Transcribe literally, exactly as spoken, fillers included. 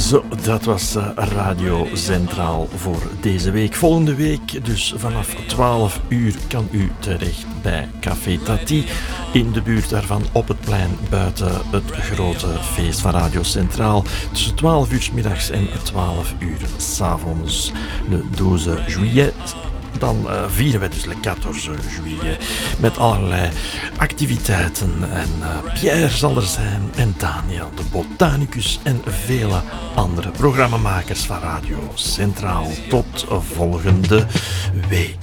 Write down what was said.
Zo, dat was uh, Radio Centraal voor deze week. Volgende week, dus vanaf twaalf uur, kan u terecht bij Café Tati. In de buurt daarvan op het plein buiten het grote feest van Radio Centraal. Tussen twaalf uur 's middags en twaalf uur 's avonds. De douze juillet. Dan uh, vieren we dus de veertien juillet met allerlei activiteiten. En uh, Pierre zal er zijn en Daniel, de botanicus en vele andere programmamakers van Radio Centraal. Tot volgende week.